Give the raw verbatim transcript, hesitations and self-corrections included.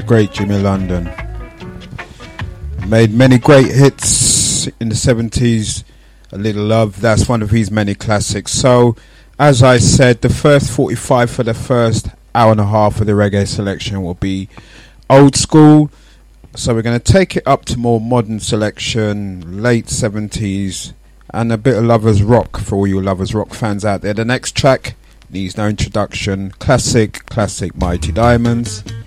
great Jimmy London. Made many great hits in the seventies. A Little Love, that's one of his many classics. So, as I said, the first forty-five for the first hour and a half of the reggae selection will be old school. So we're going to take it up to more modern selection, late seventies, and a bit of lovers rock for all you lovers rock fans out there. The next track needs no introduction. Classic, classic Mighty Diamonds.